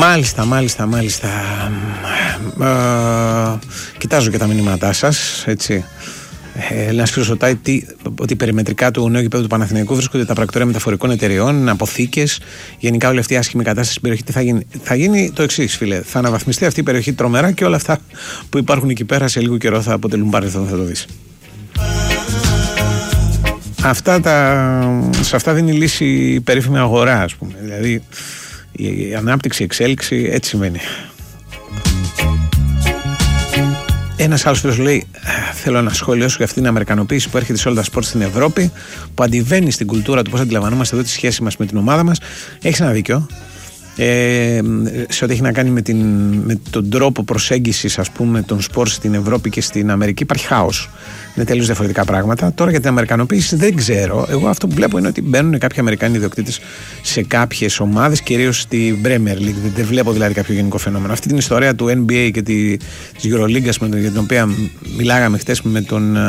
Μάλιστα. Κοιτάζω και τα μηνύματά σας, έτσι. Ένας φίλος ρωτάει ότι περιμετρικά του νέου γηπέδου του Παναθηναϊκού βρίσκονται τα πρακτορία μεταφορικών εταιριών, αποθήκες, γενικά όλη αυτή η άσχημη κατάσταση στην περιοχή. Τι θα γίνει? Θα γίνει το εξής, φίλε. Θα αναβαθμιστεί αυτή η περιοχή τρομερά και όλα αυτά που υπάρχουν εκεί πέρα σε λίγο καιρό θα αποτελούν παρελθόν, θα το δεις. Σε αυτά δίνει λύση η περίφημη αγορά, ας πούμε. Δηλαδή η ανάπτυξη, η εξέλιξη, έτσι σημαίνει. Ένας άλλος φίλος λέει: θέλω ένα σχόλιο σου για αυτήν την αμερικανοποίηση που έρχεται σε όλα τα σπορτ στην Ευρώπη, που αντιβαίνει στην κουλτούρα του πώς αντιλαμβανόμαστε εδώ τη σχέση μας με την ομάδα μας. Έχεις ένα δίκιο. Σε ό,τι έχει να κάνει με τον τρόπο προσέγγισης, ας πούμε, των σπορτ στην Ευρώπη και στην Αμερική, υπάρχει χάος. Είναι τελείως διαφορετικά πράγματα. Τώρα για την αμερικανοποίηση δεν ξέρω. Εγώ αυτό που βλέπω είναι ότι μπαίνουν κάποιοι Αμερικάνοι ιδιοκτήτες σε κάποιες ομάδες, κυρίως στη Premier League. Δεν βλέπω δηλαδή κάποιο γενικό φαινόμενο. Αυτή την ιστορία του NBA και της EuroLeague, για την οποία μιλάγαμε χτες με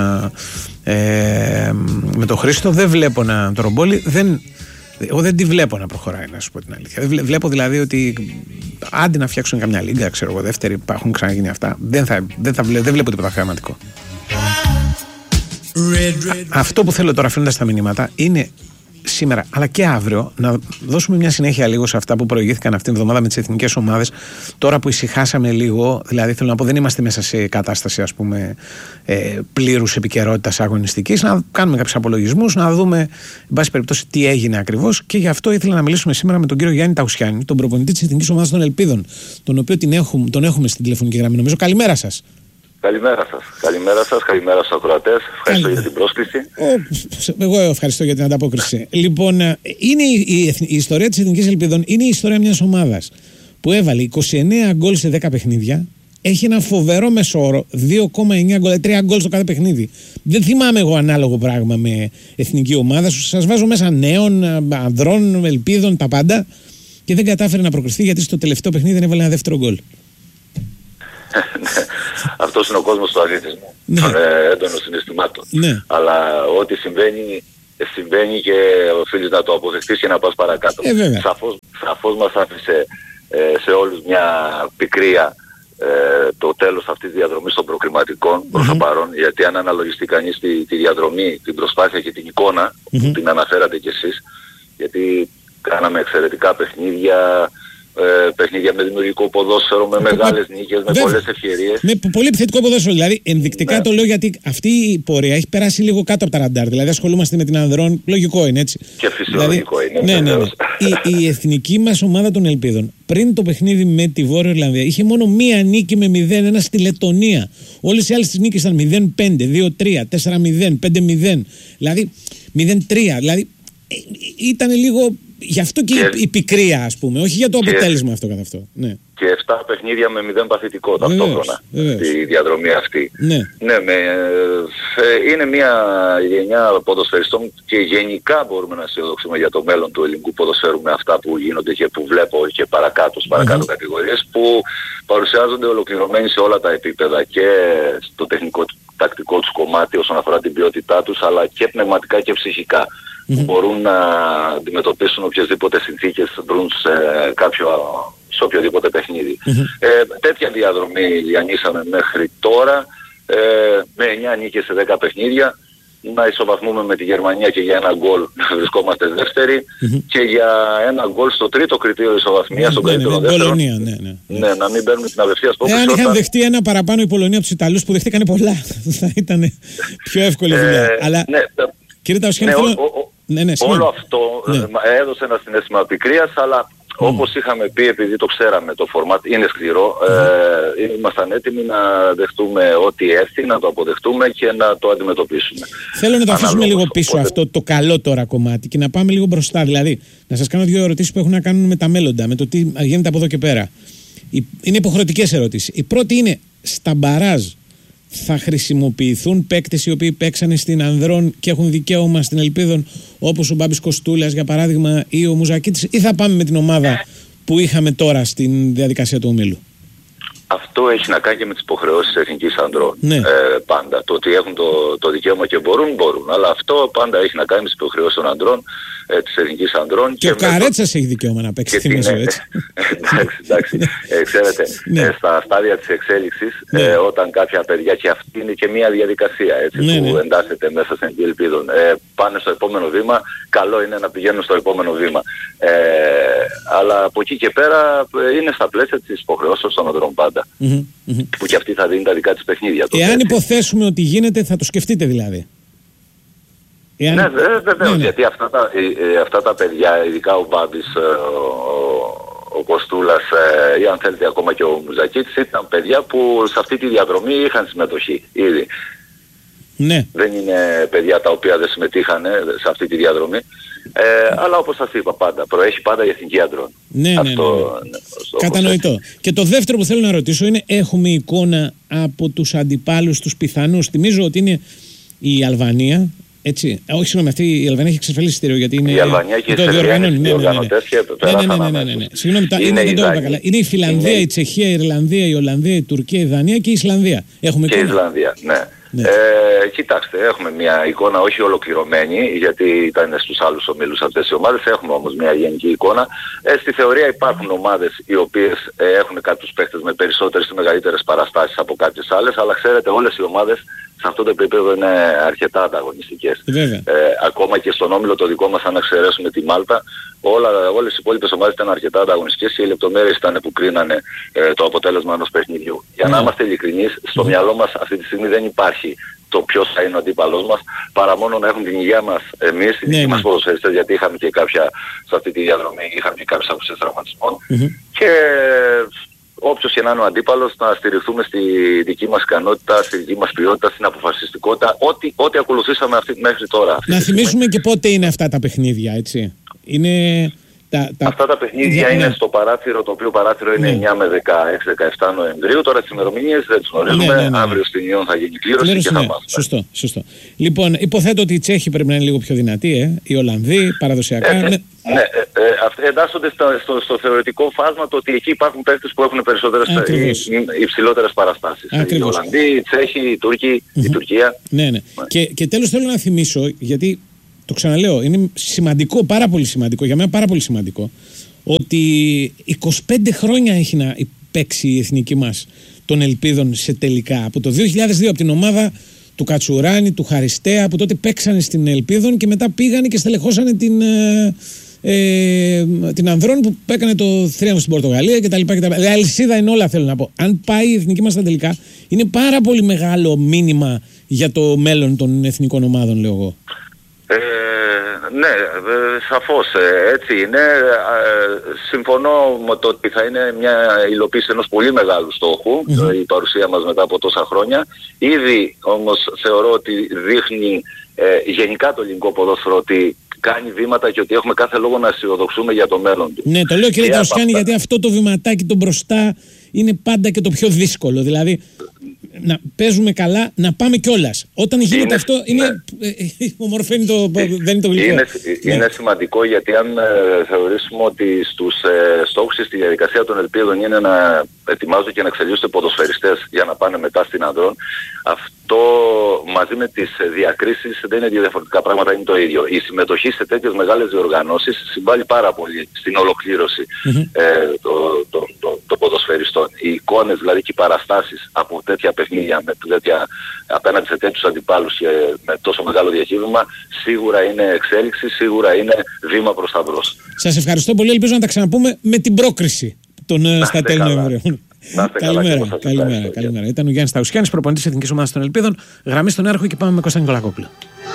τον Χρήστο, δεν βλέπω να το ρομπόλι. Εγώ δεν τη βλέπω να προχωράει, να σου πω την αλήθεια. Βλέπω δηλαδή ότι άντε να φτιάξουν καμιά λίγκα, ξέρω εγώ, δεύτερη, έχουν ξαναγίνει αυτά. Δεν βλέπω τίποτα θεαματικό. Αυτό που θέλω τώρα, αφήνοντας τα μηνύματα, είναι σήμερα αλλά και αύριο να δώσουμε μια συνέχεια λίγο σε αυτά που προηγήθηκαν αυτήν την εβδομάδα με τις εθνικές ομάδες. Τώρα που ησυχάσαμε λίγο, δηλαδή θέλω να πω, δεν είμαστε μέσα σε κατάσταση, ας πούμε, πλήρους επικαιρότητας αγωνιστικής, να κάνουμε κάποιους απολογισμούς, να δούμε, εν πάση περιπτώσει, τι έγινε ακριβώς. Και γι' αυτό ήθελα να μιλήσουμε σήμερα με τον κύριο Γιάννη Ταουσιάννη, τον προπονητή της Εθνικής Ομάδας των Ελπίδων, τον οποίο τον έχουμε στην τηλεφωνική γραμμή, νομίζω. Καλημέρα σας. Καλημέρα σας στους ακροατές. Ευχαριστώ για την πρόσκληση. Εγώ ευχαριστώ για την ανταπόκριση. Λοιπόν, είναι η ιστορία της Εθνικής Ελπίδων είναι η ιστορία μιας ομάδας που έβαλε 29 γκολ σε 10 παιχνίδια, έχει ένα φοβερό μεσόωρο, 2,9 γκολ, 3 γκολ στο κάθε παιχνίδι. Δεν θυμάμαι εγώ ανάλογο πράγμα με εθνική ομάδα. Σας βάζω μέσα νέων, ανδρών, ελπίδων, τα πάντα, και δεν κατάφερε να προκριθεί γιατί στο τελευταίο παιχνίδι δεν έβαλε ένα δεύτερο γκολ. Αυτός είναι ο κόσμος του αθλητισμού, των έντονων συναισθημάτων. Αλλά ό,τι συμβαίνει και οφείλεις να το αποδεχτείς και να πας παρακάτω. Σαφώς μας άφησε σε όλους μια πικρία το τέλος αυτής της διαδρομής των προκριματικών προς το παρόν, γιατί αν αναλογιστεί κανείς τη διαδρομή, την προσπάθεια και την εικόνα που την αναφέρατε κι εσείς, γιατί κάναμε εξαιρετικά παιχνίδια με δημιουργικό ποδόσφαιρο, με μεγάλες νίκες, με πολλές ευκαιρίες. Με πολύ επιθετικό ποδόσφαιρο. Δηλαδή, ενδεικτικά το λέω γιατί αυτή η πορεία έχει περάσει λίγο κάτω από τα ραντάρ. Δηλαδή, ασχολούμαστε με την ανδρών. Λογικό είναι, έτσι. Και φυσιολογικό είναι. Ναι. Η εθνική μας ομάδα των Ελπίδων, πριν το παιχνίδι με τη Βόρεια Ιρλανδία, είχε μόνο μία νίκη με 0-1 στη Λετονία. Όλες οι άλλες τις νίκες ήταν 0-5, 2-3, 4-0, 5-0. Δηλαδή, 0-3. Δηλαδή, ήταν λίγο. Γι' αυτό και η πικρία, ας πούμε, όχι για το αποτέλεσμα αυτό καθ' αυτό. Ναι. Και 7 παιχνίδια με 0 παθητικό ταυτόχρονα στη διαδρομή αυτή. Είναι μια γενιά ποδοσφαιριστών και γενικά μπορούμε να αισιοδοξούμε για το μέλλον του ελληνικού ποδοσφαίρου με αυτά που γίνονται και που βλέπω και παρακάτω, στις παρακάτω κατηγορίες, που παρουσιάζονται ολοκληρωμένοι σε όλα τα επίπεδα, και στο τεχνικό τακτικό τους κομμάτι όσον αφορά την ποιότητά τους, αλλά και πνευματικά και ψυχικά. Που μπορούν να αντιμετωπίσουν οποιασδήποτε συνθήκες βρουν σε οποιοδήποτε παιχνίδι. Τέτοια διαδρομή διανύσαμε μέχρι τώρα, με 9 νίκες σε 10 παιχνίδια, να ισοβαθμούμε με τη Γερμανία και για ένα γκολ βρισκόμαστε δεύτεροι, και για ένα γκολ στο τρίτο κριτήριο ισοβαθμίας, στον καλύτερο δεύτερο. Ναι, να μην παίρνουμε την απευθείας πρόκληση. Εάν είχαν δεχτεί ένα παραπάνω η Πολωνία από τους Ιταλούς που δεχτήκανε πολλά, θα ήταν πιο εύκολη δουλειά. Αλλά, κύριε Ταουσιάννη, όλο αυτό έδωσε ένα συναίσθημα πικρίας, αλλά όπως είχαμε πει, επειδή το ξέραμε, το φορμάτ είναι σκληρό, ήμασταν έτοιμοι να δεχτούμε ό,τι έρθει, να το αποδεχτούμε και να το αντιμετωπίσουμε. Θέλω να το αφήσουμε λίγο πίσω αυτό το καλό τώρα κομμάτι και να πάμε λίγο μπροστά. Δηλαδή, να σας κάνω 2 ερωτήσεις που έχουν να κάνουν με τα μέλλοντα, με το τι γίνεται από εδώ και πέρα. Είναι υποχρεωτικές ερωτήσεις. Η πρώτη είναι, στα μπαράζ θα χρησιμοποιηθούν παίκτες οι οποίοι παίξανε στην ανδρών και έχουν δικαίωμα στην Ελπίδων, όπως ο Μπάμπης Κοστούλας για παράδειγμα ή ο Μουζακίτης, ή θα πάμε με την ομάδα που είχαμε τώρα στην διαδικασία του ομίλου? Αυτό έχει να κάνει και με τις υποχρεώσεις της εθνικής ανδρών. Ναι. Πάντα. Το ότι έχουν το δικαίωμα και μπορούν. Αλλά αυτό πάντα έχει να κάνει με τις υποχρεώσεις των ανδρών, της εθνικής ανδρών. Και ο Καρέτσας έχει δικαίωμα να παίξει, θυμίζω έτσι. Εντάξει. Ξέρετε, στα στάδια της εξέλιξης, όταν κάποια παιδιά, και αυτή είναι και μια διαδικασία που εντάσσεται μέσα στην Ελπίδων, πάνε στο επόμενο βήμα, καλό είναι να πηγαίνουν στο επόμενο βήμα. Αλλά από εκεί και πέρα είναι στα πλαίσια της υποχρεώσεως των ανδρών πάντα. Που και αυτή θα δίνει τα δικά της παιχνίδια. Εάν υποθέσουμε ότι γίνεται, θα το σκεφτείτε δηλαδή? Ναι, βεβαίως, γιατί αυτά τα παιδιά, ειδικά ο Μπάμπης, ο Κοστούλας ή αν θέλετε ακόμα και ο Μουζακίτης, ήταν παιδιά που σε αυτή τη διαδρομή είχαν συμμετοχή ήδη. Ναι. Δεν είναι παιδιά τα οποία δεν συμμετείχαν σε αυτή τη διαδρομή. Αλλά όπως σας είπα πάντα, προέχει πάντα η εθνική ανδρών. Ναι. Κατανοητό. Και το δεύτερο που θέλω να ρωτήσω είναι, έχουμε εικόνα από τους αντιπάλους, τους πιθανούς? Θυμίζω ότι είναι η Αλβανία. Έτσι. Όχι, συγγνώμη, αυτή η Αλβανία έχει εξασφαλίσει εισιτήριο, γιατί είναι. Η Αλβανία και η Σερβία είναι οργανωτές και ναι. Συγγνώμη, δεν το είπα καλά. Είναι η Φιλανδία, η Τσεχία, η Ιρλανδία, η Ολλανδία, η Τουρκία, η Δανία και η Ισλανδία. Έχουμε και η Ισλανδία, ναι. Κοιτάξτε, έχουμε μια εικόνα όχι ολοκληρωμένη, γιατί ήταν στους άλλους ομίλους αυτές οι ομάδες. Έχουμε όμως μια γενική εικόνα. Στη θεωρία υπάρχουν ομάδες οι οποίες έχουν κάποιους παίχτες με περισσότερες ή μεγαλύτερες παραστάσεις από κάποιες άλλες, αλλά ξέρετε, όλες οι ομάδες σε αυτό το επίπεδο είναι αρκετά ανταγωνιστικές. Ακόμα και στον όμιλο το δικό μας, αν εξαιρέσουμε τη Μάλτα, όλες οι υπόλοιπες ομάδες ήταν αρκετά ανταγωνιστικές και οι λεπτομέρειες ήταν που κρίνανε το αποτέλεσμα ενός παιχνιδιού. Για να είμαστε ειλικρινείς, στο μυαλό μας αυτή τη στιγμή δεν υπάρχει το ποιος θα είναι ο αντίπαλός μας, παρά μόνο να έχουν την υγεία μας εμείς, οι δικοί μας ποδοσφαιριστές, γιατί είχαμε και κάποια, σε αυτή τη διαδρομή, είχαμε και κάποιες απουσίες τραυματισμών. Και όποιος και να είναι ο αντίπαλος, να στηριχθούμε στη δική μας ικανότητα, στη δική μας ποιότητα, στην αποφασιστικότητα, ό,τι ακολουθήσαμε μέχρι τώρα. Να θυμίσουμε και πότε είναι αυτά τα παιχνίδια, έτσι. Είναι αυτά τα παιχνίδια είναι στο παράθυρο, το οποίο παράθυρο είναι 9 με 16-17 Νοεμβρίου. Τώρα τις ημερομηνίες δεν τις γνωρίζουμε. Αύριο στην Ιόν θα γίνει κλήρωση και θα μάθουμε. Σωστό. Λοιπόν, υποθέτω ότι οι Τσέχοι πρέπει να είναι λίγο πιο δυνατοί, οι Ολλανδοί παραδοσιακά. Εντάσσονται στο θεωρητικό φάσμα το ότι εκεί υπάρχουν παίκτες που έχουν περισσότερες υψηλότερες παραστάσεις. Οι Ολλανδοί, οι Τσέχοι, οι Τούρκοι, η Τουρκία. Ναι. Και τέλος θέλω να θυμίσω, γιατί το ξαναλέω, είναι σημαντικό, πάρα πολύ σημαντικό, για μένα πάρα πολύ σημαντικό, ότι 25 χρόνια έχει να παίξει η εθνική μας των Ελπίδων σε τελικά. Από το 2002, από την ομάδα του Κατσουράνη, του Χαριστέα, που τότε παίξανε στην Ελπίδων και μετά πήγανε και στελεχώσανε την Ανδρών που έκανε το θρίαμβο στην Πορτογαλία κτλ. Δηλαδή, αλυσίδα είναι όλα, θέλω να πω. Αν πάει η εθνική μας στα τελικά, είναι πάρα πολύ μεγάλο μήνυμα για το μέλλον των εθνικών ομάδων, λέω εγώ. Ναι, σαφώς έτσι είναι. Συμφωνώ με το ότι θα είναι μια υλοποίηση ενός πολύ μεγάλου στόχου η παρουσία μας μετά από τόσα χρόνια. Ήδη όμως θεωρώ ότι δείχνει γενικά το ελληνικό ποδόσφαιρο ότι κάνει βήματα και ότι έχουμε κάθε λόγο να αισιοδοξούμε για το μέλλον του. Ναι, το λέω κύριε Ταουσιάννη, γιατί αυτό το βηματάκι το μπροστά είναι πάντα και το πιο δύσκολο. Δηλαδή να παίζουμε καλά, να πάμε κιόλας. Όταν γίνεται αυτό, ομορφαίνει δεν είναι το γλυκό. Είναι σημαντικό, γιατί αν θεωρήσουμε ότι στους στόχους στη διαδικασία των Ελπίδων είναι να ετοιμάζονται και να εξελίσσονται ποδοσφαιριστές για να πάνε μετά στην Ανδρών, αυτό μαζί με τις διακρίσεις δεν είναι δύο διαφορετικά πράγματα, είναι το ίδιο. Η συμμετοχή σε τέτοιες μεγάλες διοργανώσεις συμβάλλει πάρα πολύ στην ολοκλήρωση των ποδοσφαιριστών. Οι εικόνες δηλαδή και οι παραστάσεις από τέτοια παιχνίδια απέναντι σε τέτοιους αντιπάλους και με τόσο μεγάλο διαχείρισμα σίγουρα είναι εξέλιξη, σίγουρα είναι βήμα προς τα μπρος. Σας ευχαριστώ πολύ, ελπίζω να τα ξαναπούμε με την πρόκριση στα τέλη Νοεμβρίου. Καλημέρα. Ήταν ο Γιάννης Ταουσιάννης, προπονητής της Εθνικής Ομάδας των Ελπίδων. Γραμμή στον Έρχο και πάμε με Κώστα Νικολακόπουλο.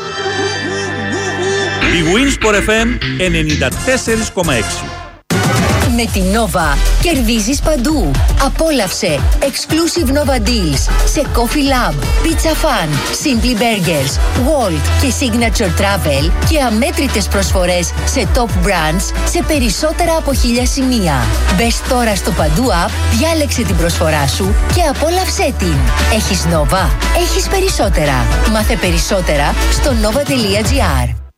Η Winsport FM 94,6. Με την Nova κερδίζεις παντού. Απόλαυσε exclusive Nova Deals σε Coffee Lab, Pizza Fun, Simply Burgers, Walt και Signature Travel και αμέτρητες προσφορές σε top brands σε περισσότερα από 1000 σημεία. Μπες τώρα στο Παντού App, διάλεξε την προσφορά σου και απόλαυσέ την. Έχεις Nova, έχεις περισσότερα. Μάθε περισσότερα στο nova.gr.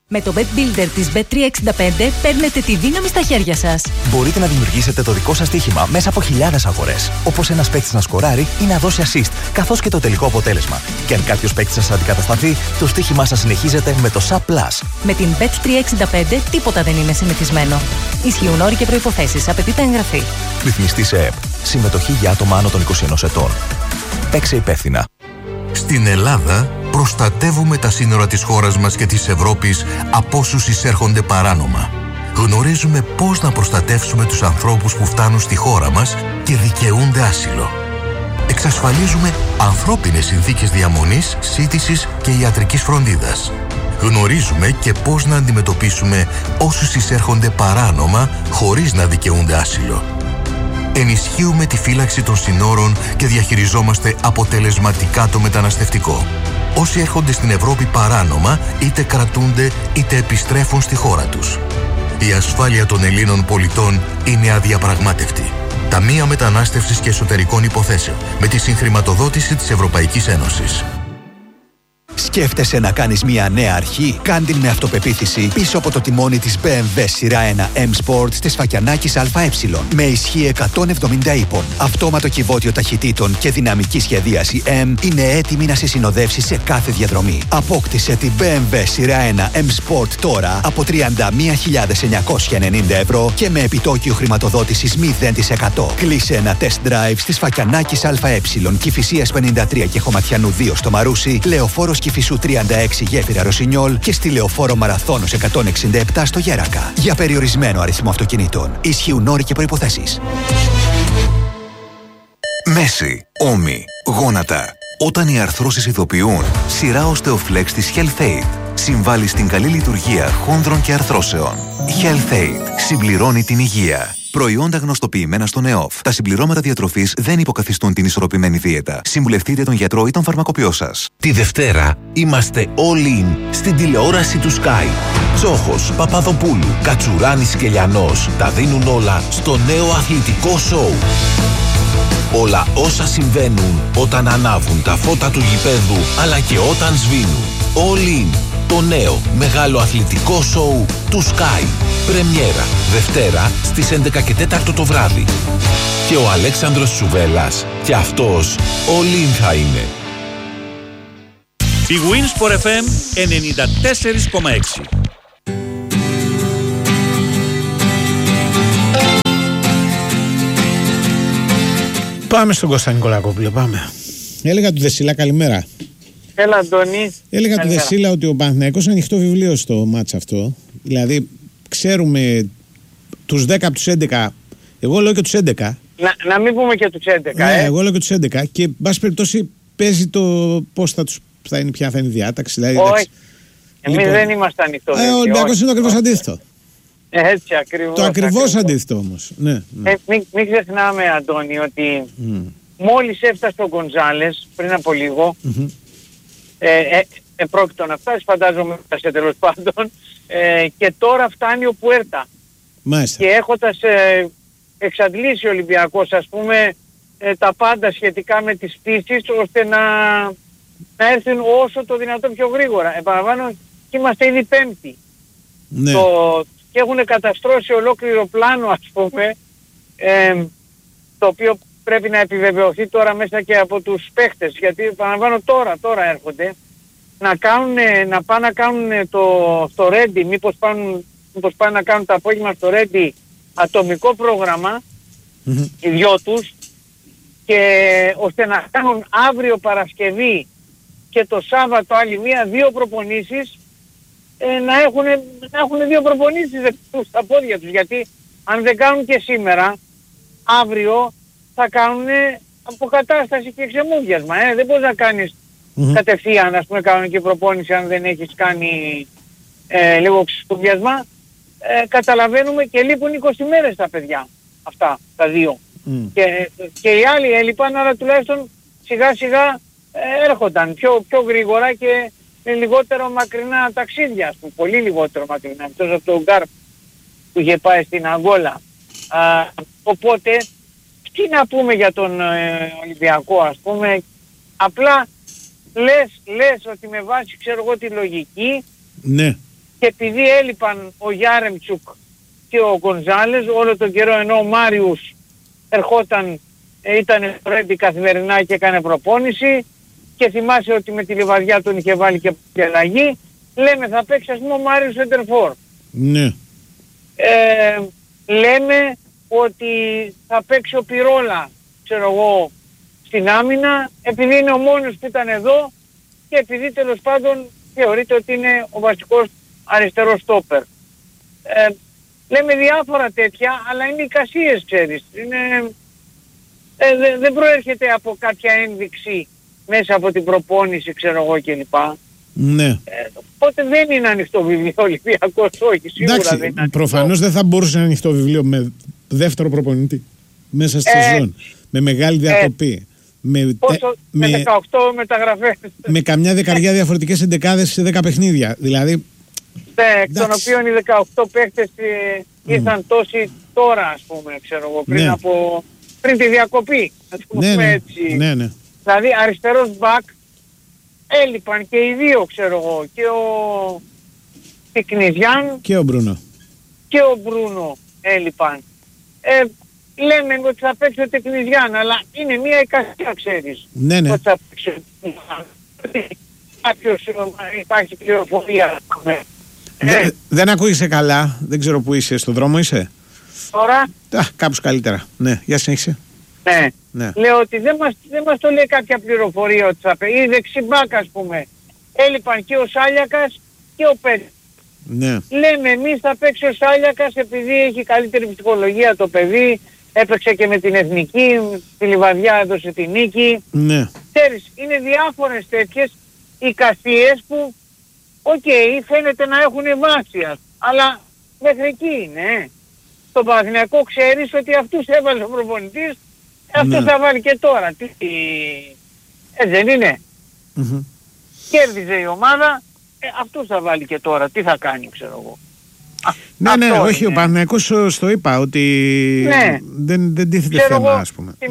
Με το Bet Builder της Bet365 παίρνετε τη δύναμη στα χέρια σας. Μπορείτε να δημιουργήσετε το δικό σας στοίχημα μέσα από χιλιάδες αγορές. Όπως ένας παίκτης να σκοράρει ή να δώσει assist, καθώς και το τελικό αποτέλεσμα. Και αν κάποιος παίκτης σας αντικατασταθεί, το στοίχημά σας συνεχίζεται με το SAP+. Με την Bet365 τίποτα δεν είναι συνηθισμένο. Ισχύουν όροι και προϋποθέσεις. Απαιτείται εγγραφή. Ρυθμιστή σε ΕΠ. Συμμετοχή για άτομα άνω των 21 ετών. Παίξε υπεύθυνα. Στην Ελλάδα προστατεύουμε τα σύνορα της χώρας μας και της Ευρώπης από όσους εισέρχονται παράνομα. Γνωρίζουμε πώς να προστατεύσουμε τους ανθρώπους που φτάνουν στη χώρα μας και δικαιούνται άσυλο. Εξασφαλίζουμε ανθρώπινες συνθήκες διαμονής, σύντησης και ιατρικής φροντίδας. Γνωρίζουμε και πώς να αντιμετωπίσουμε όσους εισέρχονται παράνομα χωρίς να δικαιούνται άσυλο. Ενισχύουμε τη φύλαξη των συνόρων και διαχειριζόμαστε αποτελεσματικά το μεταναστευτικό. Όσοι έρχονται στην Ευρώπη παράνομα, είτε κρατούνται είτε επιστρέφουν στη χώρα τους. Η ασφάλεια των Ελλήνων πολιτών είναι αδιαπραγμάτευτη. Ταμεία Μετανάστευσης και Εσωτερικών Υποθέσεων, με τη συγχρηματοδότηση της Ευρωπαϊκής Ένωσης. Σκέφτεσαι να κάνεις μια νέα αρχή? Κάν την με αυτοπεποίθηση πίσω από το τιμόνι της BMW σειρά 1 M Sport της Φακιανάκης ΑΕ. Με ισχύ 170 ύπων, αυτόματο κυβότιο ταχυτήτων και δυναμική σχεδίαση M είναι έτοιμη να σε συνοδεύσει σε κάθε διαδρομή. Απόκτησε την BMW σειρά 1 M Sport τώρα από 31.990 ευρώ και με επιτόκιο χρηματοδότησης 0%. Κλείσε ένα test drive στις Φακιανάκης ΑΕ, Κηφισίας 53 και Χωματιανού 2 στο Μαρούσι, Λεωφόρος Κηφισού 36 Γέφυρα Ρωσινιόλ και στη Λεωφόρο Μαραθώνος 167 στο Γέρακα. Για περιορισμένο αριθμό αυτοκινήτων. Ισχύουν όροι και προϋποθέσεις. Μέση, ώμοι, γόνατα. Όταν οι αρθρώσεις ειδοποιούν, σειρά Osteoflex της HealthAid συμβάλλει στην καλή λειτουργία χόνδρων και αρθρώσεων. HealthAid συμπληρώνει την υγεία. Προϊόντα γνωστοποιημένα στον ΕΟΦ. Τα συμπληρώματα διατροφής δεν υποκαθιστούν την ισορροπημένη δίαιτα. Συμβουλευτείτε τον γιατρό ή τον φαρμακοποιό σας. Τη Δευτέρα είμαστε all in στην τηλεόραση του Sky. Τσόχος, Παπαδοπούλου, Κατσουράνης και Λιανός τα δίνουν όλα στο νέο αθλητικό σοου. Όλα όσα συμβαίνουν όταν ανάβουν τα φώτα του γηπέδου αλλά και όταν σβήνουν. All in. Το νέο μεγάλο αθλητικό σοου του Sky. Πρεμιέρα Δευτέρα στις 11:04 το βράδυ. Και ο Αλέξανδρος Σουβέλλας και αυτός all in θα είναι. Η Winsport FM 94,6. Πάμε στον Κώστα Νικολακόπουλο, πάμε. Έλεγα του Δεσίλα, καλημέρα. Έλα, Αντώνη. Έλεγα του Δεσίλα ότι ο Παναθηναϊκός ανοιχτό βιβλίο στο μάτς αυτό. Δηλαδή, ξέρουμε τους 10 από τους 11. Εγώ λέω και τους 11. Να μην πούμε και τους 11. Ναι, εγώ λέω και τους 11. Και, εν πάση περιπτώσει, παίζει το πώς ποια θα είναι η διάταξη. Δηλαδή, όχι. Εμείς δεν είμαστε ανοιχτό βιβλίο. Ο Ολυμπιακός είναι το ακριβώς αντίθετο. Έτσι ακριβώς. Το ακριβώς αντίθετο όμως. Ναι. Μην ξεχνάμε, Αντώνη, ότι μόλις έφτασε ο Γκονζάλες πριν από λίγο, πρόκειτο να φτάσει, φαντάζομαι σε τέλος πάντων, και τώρα φτάνει ο Πουέρτα. Μάλιστα. Και έχοντας εξαντλήσει ο Ολυμπιακός, ας πούμε, τα πάντα σχετικά με τις πτήσεις, ώστε να έρθουν όσο το δυνατόν πιο γρήγορα. Επαναλαμβάνω, είμαστε ήδη Πέμπτη. Ναι. Και έχουν καταστρώσει ολόκληρο πλάνο, ας πούμε, το οποίο πρέπει να επιβεβαιωθεί τώρα μέσα και από τους παίχτες, γιατί επαναλαμβάνω τώρα έρχονται να πάνε να κάνουν στο Ρέντι, μήπως πάνε να κάνουν το απόγευμα στο Ρέντι ατομικό πρόγραμμα, οι δυο τους, και ώστε να κάνουν αύριο Παρασκευή και το Σάββατο άλλη δύο προπονήσεις, να έχουν δύο προπονήσεις στα πόδια τους, γιατί αν δεν κάνουν και σήμερα, αύριο θα κάνουν αποκατάσταση και ξεμούδιασμα. Δεν μπορείς να κάνεις κατευθείαν, ας πούμε, κανονική προπόνηση αν δεν έχεις κάνει λίγο ξεμούδιασμα. Καταλαβαίνουμε, και λείπουν 20 μέρες τα παιδιά αυτά, τα δύο. Και οι άλλοι έλειπαν, αλλά τουλάχιστον σιγά σιγά έρχονταν πιο γρήγορα και με λιγότερο μακρινά ταξίδια, ας πούμε, πολύ λιγότερο μακρινά, εκτός από τον Γκάρπ που είχε πάει στην Αγγόλα. Οπότε, τι να πούμε για τον Ολυμπιακό, ας πούμε, απλά λες ότι με βάση, ξέρω εγώ, τη λογική, ναι, και επειδή έλειπαν ο Γιάρεμτσουκ και ο Γκονζάλες όλο τον καιρό, ενώ ο Μάριους ερχόταν, ήταν ρέντι καθημερινά και έκανε προπόνηση, και θυμάσαι ότι με τη Λιβαδιά τον είχε βάλει και αλλαγή, λέμε θα παίξει ας πούμε ο Μάριος Σεντερφόρ. Ναι. Λέμε ότι θα παίξει ο Πυρόλα, ξέρω εγώ, στην άμυνα, επειδή είναι ο μόνος που ήταν εδώ και επειδή τέλος πάντων θεωρείται ότι είναι ο βασικός αριστερός στόπερ. Λέμε διάφορα τέτοια, αλλά είναι εικασίες, ξέρεις. Δεν προέρχεται από κάποια ένδειξη μέσα από την προπόνηση, ξέρω εγώ κλπ. Ναι. Οπότε δεν είναι ανοιχτό βιβλίο Ολυμπιακός, όχι, σίγουρα. Εντάξει, δεν είναι. προφανώς δεν θα μπορούσε να είναι ανοιχτό βιβλίο με δεύτερο προπονητή μέσα στη σεζόν, με μεγάλη διακοπή. Με 18 μεταγραφές. Με καμιά δεκαριά διαφορετικές εντεκάδες σε 10 παιχνίδια. Δηλαδή. Ναι, εκ των οποίων οι 18 παίκτες ήρθαν τόσοι τώρα, ας πούμε, ξέρω εγώ, πριν τη διακοπή. Ας πούμε έτσι. Ναι. Δηλαδή αριστερός μπακ έλειπαν και οι δύο, ξέρω εγώ, και ο Τικνιζιάν και ο Μπρούνο έλειπαν. Λέμε ότι θα παίξει ο Τεκνιζιάν, αλλά είναι μια εικασία, ξέρεις. Ναι. Ότι θα παίξει. Κάποιος υπάρχει πληροφορία. Δεν ακούγεσαι καλά, δεν ξέρω που είσαι, στον δρόμο είσαι. Τώρα. Κάπως καλύτερα. Ναι, για συνέχισε. Ναι. Λέω ότι δεν μας το λέει κάποια πληροφορία ότι θα παίξει. Ή δεξιμπάκ, ας πούμε. Έλειπαν και ο Σάλιακας και ο Πέτρης. Ναι. Λέμε εμείς θα παίξει ο Σάλιακας επειδή έχει καλύτερη ψυχολογία το παιδί. Έπαιξε και με την Εθνική, τη Λιβαδιά έδωσε τη νίκη. Ναι. Ξέρεις, είναι διάφορες τέτοιες εικασίες που φαίνεται να έχουν βάση, αλλά μέχρι εκεί είναι. Στον Παναθηναϊκό ξέρεις ότι αυτούς έβαλε ο προπονητής, αυτός θα βάλει και τώρα. Δεν είναι. Κέρδιζε η ομάδα, αυτούς θα βάλει και τώρα. Τι θα κάνει, ξέρω εγώ. Ναι, όχι, ο Παναθηναϊκός το είπα ότι δεν τίθεται θέμα, ας πούμε. Στη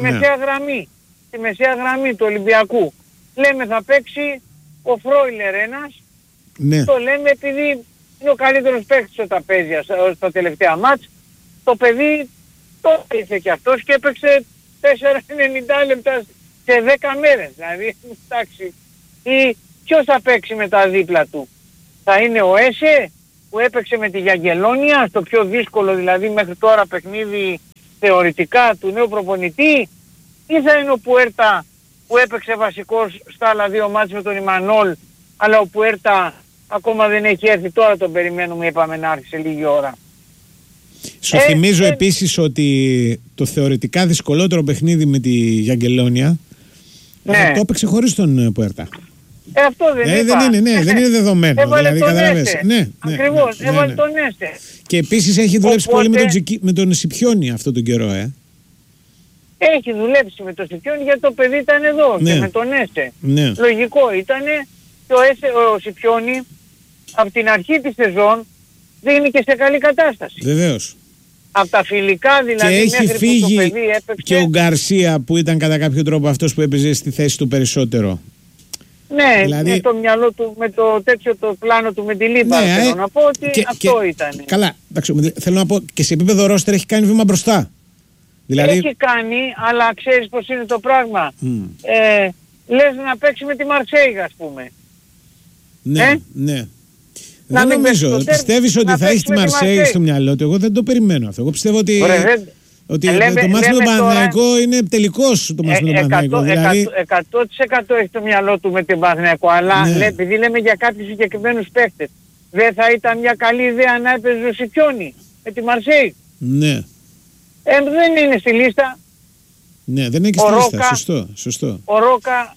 μεσαία γραμμή του Ολυμπιακού. Λέμε θα παίξει ο Φρόιλερ ένας. Ναι. Το λέμε επειδή είναι ο καλύτερος παίκτης όταν παίζει στα τελευταία μάτς. Το παιδί το ήρθε και αυτός και έπαιξε 4,90 λεπτά σε 10 μέρες. Δηλαδή, εντάξει. Ή ποιος θα παίξει με τα δίπλα του. Θα είναι ο Έσε που έπαιξε με τη Γιαγγελόνια στο πιο δύσκολο δηλαδή μέχρι τώρα παιχνίδι θεωρητικά του νέου προπονητή, ή θα είναι ο Πουέρτα που έπαιξε βασικός στα άλλα δύο μάτς με τον Ιμανόλ, αλλά ο Πουέρτα ακόμα δεν έχει έρθει, τώρα τον περιμένουμε, είπαμε να έρθει σε λίγη ώρα. Σου θυμίζω επίσης ότι το θεωρητικά δυσκολότερο παιχνίδι με τη Γιαγγελόνια το έπαιξε χωρίς τον Πουέρτα. Αυτό δεν δεν είναι δεδομένο. Έβαλε δηλαδή, τον Έστε. Ακριβώς, έβαλε τον Έστε. Και επίσης έχει δουλέψει πολύ με τον Σιπιόνι αυτόν τον καιρό. Έχει δουλέψει με τον Σιπιόνι γιατί το παιδί ήταν εδώ και με τον Έστε. Λογικό ήτανε. Και ο Σιπιόνι από την αρχή της σεζόν δεν είναι και σε καλή κατάσταση. Βεβαίως. Από τα φιλικά δηλαδή, και έχει μέχρι φύγει που το παιδί έπαιξε. Και ο Γκαρσία που ήταν κατά κάποιο τρόπο αυτός που έπαιζε στη θέση του περισσότερο. Ναι, δηλαδή, με το μυαλό του, με το τέτοιο το πλάνο του με τη Λίμπα, θέλω να πω ότι αυτό ήταν. Καλά, εντάξει, θέλω να πω και σε επίπεδο ρόστερ έχει κάνει βήμα μπροστά. Δηλαδή... Έχει κάνει, αλλά ξέρεις πως είναι το πράγμα. Λες να παίξει με τη Μαρσέιγ, ας πούμε. Ναι. Δεν νομίζω. Πιστεύεις ότι θα έχει τη Μαρσέιγ στο μυαλό του? Εγώ δεν το περιμένω αυτό. Εγώ πιστεύω ότι... Ότι το μάτς με τον Παναθηναϊκό είναι τελικός το μάτς με τον Παναθηναϊκό. Δηλαδή... 100% έχει το μυαλό του με τον Παναθηναϊκό, αλλά επειδή λέμε για κάποιους συγκεκριμένους παίκτες, δεν θα ήταν μια καλή ιδέα να έπαιζε ο Σιπιόνι με τη Μαρσέη? Ναι. Δεν είναι στη λίστα. Ναι, δεν είναι και στη λίστα. Σωστό. Ο Ρόκα...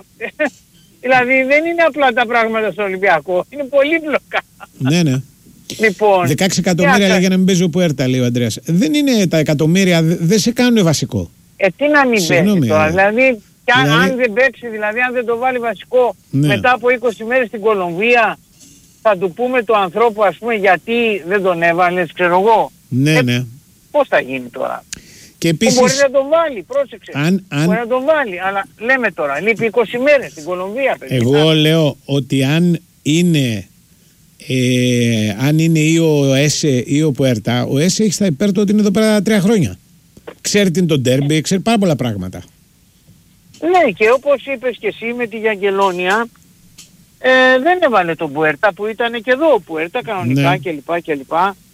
δηλαδή δεν είναι απλά τα πράγματα στο Ολυμπιακό, είναι πολύπλοκα. Ναι. Λοιπόν, 16 εκατομμύρια για να μην παίζει ο Πουέρτα, λέει ο Ανδρέας. Δεν είναι τα εκατομμύρια, δεν σε κάνουν βασικό. Τι να μην παίξει τώρα, δηλαδή αν δεν παίξει, δηλαδή αν δεν το βάλει βασικό μετά από 20 μέρες στην Κολομβία, θα του πούμε του ανθρώπου, ας πούμε, γιατί δεν τον έβαλες, ξέρω εγώ. Ναι. Πώς θα γίνει τώρα? Και επίσης, μπορεί να τον βάλει, πρόσεξε. Μπορεί να τον βάλει, αλλά λέμε τώρα, λείπει 20 μέρες στην Κολομβία. Εγώ λέω ότι αν είναι Αν είναι ή ο Έσε ή ο Πουέρτα, ο Έσε έχει στα υπέρ του ότι είναι εδώ πέρα 3 χρόνια. Ξέρει τι είναι το ντέρμπι, ξέρει πάρα πολλά πράγματα. Ναι, και όπως είπες και εσύ με τη Γιαγγελόνια, δεν έβαλε τον Πουέρτα που ήταν και εδώ ο Πουέρτα κανονικά, ναι, κλπ.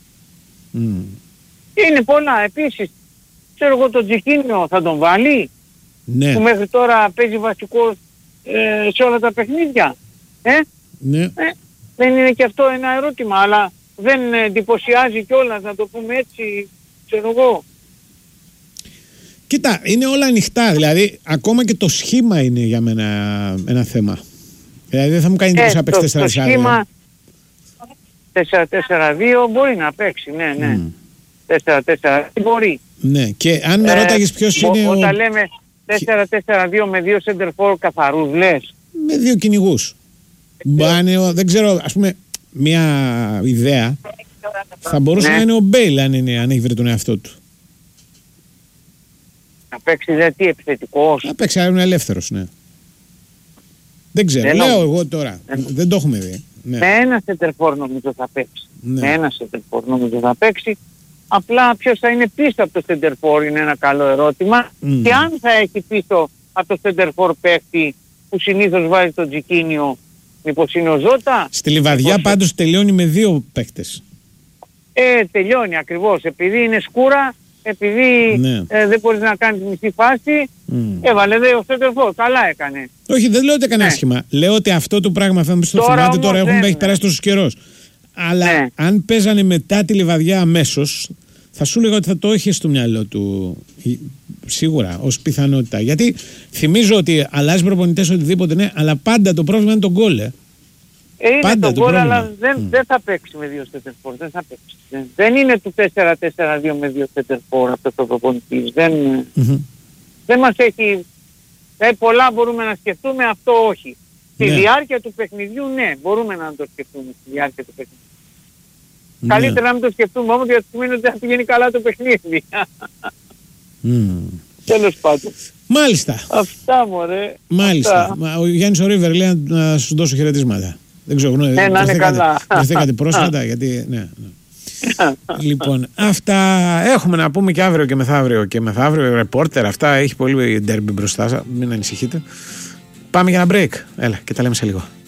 Είναι πολλά. Επίσης, ξέρω εγώ, τον Τζικίνιο θα τον βάλει, ναι, που μέχρι τώρα παίζει βασικό σε όλα τα παιχνίδια. Ναι. Δεν είναι και αυτό ένα ερώτημα, αλλά δεν εντυπωσιάζει κιόλας, να το πούμε έτσι, ξέρω εγώ. Κοίτα, είναι όλα ανοιχτά, δηλαδή ακόμα και το σχήμα είναι για μένα ένα θέμα. Δηλαδή δεν θα μου κάνει εντύπωση να παίξει 4-4-2. Το σχήμα 4-4-2 μπορεί να παίξει, ναι. 4-4 μπορεί. Ναι, και αν με ρώταγες ποιος είναι όταν λέμε 4-4-2 με 2 center for καθαρούς, λες. Με 2 κυνηγούς. Δεν ξέρω, ας πούμε, μια ιδέα θα μπορούσε να είναι ο Μπέιλ αν έχει βρει τον εαυτό του. Να παίξει τι, επιθετικός? Να παίξει, αλλά είναι ελεύθερος, ναι. Δεν ξέρω, λέω εγώ τώρα. Δεν το έχουμε δει. Ναι. Με ένα center for νομίζω θα παίξει. Ναι. Με ένα center for νομίζω θα παίξει. Απλά ποιος θα είναι πίσω από το center for είναι ένα καλό ερώτημα. Και αν θα έχει πίσω από το center for παίκτη που συνήθως βάζει το Τζικίνιο, μήπως είναι ο Ζώτα. Στη Λιβαδιά πάντως τελειώνει με 2 παίκτες. Τελειώνει ακριβώς. Επειδή είναι σκούρα, επειδή δεν μπορείς να κάνεις μισή φάση, έβαλε ο center for. Καλά έκανε. Όχι, δεν λέω ότι έκανε άσχημα. Λέω ότι αυτό το πράγμα θα μου το θυμάται τώρα, έχει περάσει τόσο καιρός. Αλλά αν παίζανε μετά τη Λιβαδιά αμέσως, θα σου έλεγα ότι θα το είχε στο μυαλό του σίγουρα ως πιθανότητα. Γιατί θυμίζω ότι αλλάζει προπονητές οτιδήποτε, ναι, αλλά πάντα το πρόβλημα είναι το γκολ. Είναι πάντα το γκολ, αλλά δεν θα παίξει με 2 center for. Δεν θα παίξει. Δεν είναι του 4-4-2 με 2 center for αυτό το προπονητής. Δεν μας έχει. Πολλά μπορούμε να σκεφτούμε, αυτό όχι. Στη διάρκεια του παιχνιδιού, ναι, μπορούμε να το σκεφτούμε στη διάρκεια του παιχνιδιού. Καλύτερα να μην το σκεφτούμε όμως, γιατί σημαίνει ότι θα πηγαίνει καλά το παιχνίδι. Τέλος πάντων. Μάλιστα. Αυτά, μωρέ. Μάλιστα. Ο Γιάννης ο Ρίβερ λέει να σου δώσω χαιρετίσματα. Δεν ξέρω, να είναι καλά. Βρεθήκατε πρόσφατα, γιατί ναι. Λοιπόν, αυτά έχουμε να πούμε και αύριο και μεθαύριο. Και μεθαύριο, ρεπόρτερ, αυτά έχει πολύ ντέρμπι μπροστά σας, μην ανησυχείτε. Πάμε για ένα break. Έλα, και τα λέμε σε λίγο.